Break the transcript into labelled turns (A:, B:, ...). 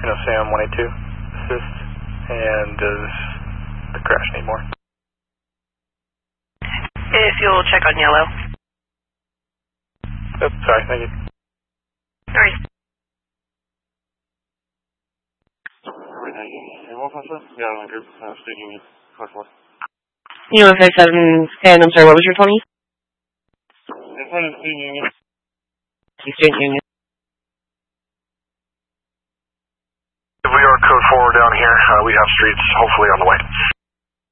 A: Sam 182, assist, and does the crash need more?
B: If you'll check on yellow.
A: Oh, sorry, thank you.
B: Alright.
C: Union 57, and I'm sorry, what was your 20? Student Union.
D: We are code 4 down here. We have streets hopefully on the way.